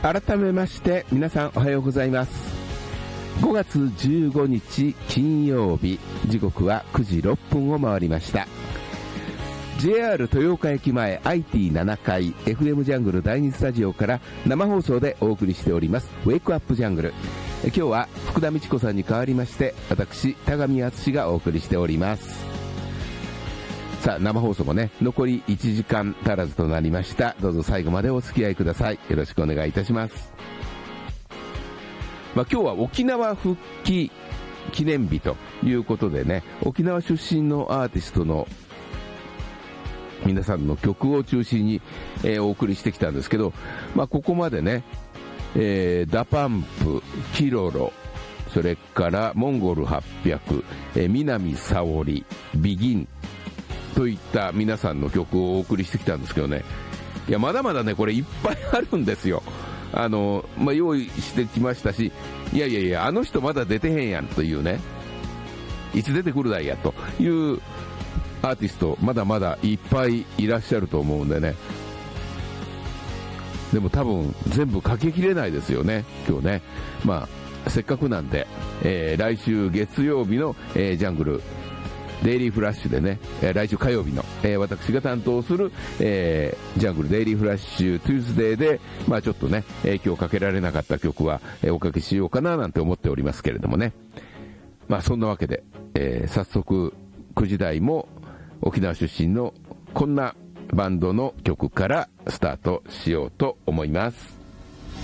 改めまして皆さんおはようございます。5月15日金曜日、時刻は9時6分を回りました。 JR 豊岡駅前 IT7 階 FM ジャングル第2スタジオから生放送でお送りしておりますウェイクアップジャングル。今日は福田美智子さんに代わりまして私田上敦がお送りしております。さあ、生放送もね、残り1時間足らずとなりました。どうぞ最後までお付き合いください。よろしくお願いいたします。今日は沖縄復帰記念日ということでね、沖縄出身のアーティストの皆さんの曲を中心に、お送りしてきたんですけど、ここまでね、ダパンプ、キロロ、それからモンゴル800、南沙織、ビギンといった皆さんの曲をお送りしてきたんですけどね、いやまだまだねこれいっぱいあるんですよ。用意してきましたし、いやあの人まだ出てへんやんというね、いつ出てくるだいやというアーティストまだまだいっぱいいらっしゃると思うんでね。でも多分全部かけきれないですよね今日ね。せっかくなんで、来週月曜日の、ジャングルデイリーフラッシュでね、来週火曜日の、私が担当する、ジャングルデイリーフラッシュトゥーズデーで、ちょっとね、今日かけられなかった曲は、おかけしようかななんて思っておりますけれどもね。そんなわけで、早速9時台も沖縄出身のこんなバンドの曲からスタートしようと思います。